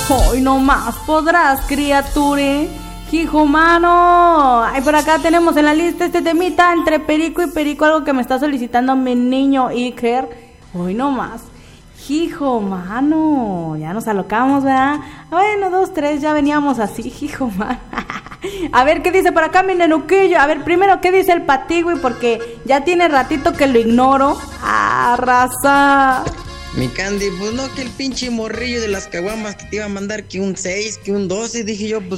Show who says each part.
Speaker 1: Hoy no más podrás, criature. Hijo mano. Ay, por acá tenemos en la lista este temita entre Perico y Perico, algo que me está solicitando mi niño Iker. Hoy no más. Hijo mano. Ya nos alocamos, ¿verdad? Bueno, 2, 3, ya veníamos así, hijo mano. A ver qué dice por acá mi nenuquillo. A ver, primero qué dice el Patigui, porque ya tiene ratito que lo ignoro. Raza.
Speaker 2: Mi Candy, pues no, que el pinche morrillo de las caguamas que te iba a mandar que un 6, que un 12, dije yo, pues